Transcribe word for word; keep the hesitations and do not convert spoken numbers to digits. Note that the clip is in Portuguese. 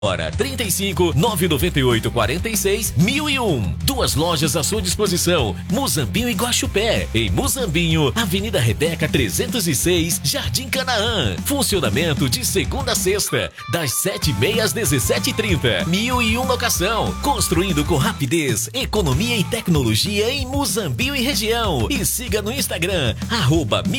Hora trinta e cinco, nove noventa e oito, quarenta e seis, mil e um. Duas lojas à sua disposição. Muzambinho e Guaxupé. Em Muzambinho, Avenida Rebeca trezentos e seis, Jardim Canaã. Funcionamento de segunda a sexta, das sete e meia às dezessete e trinta. Mil e um locação. Construindo com rapidez, economia e tecnologia em Muzambinho e região. E siga no Instagram, arroba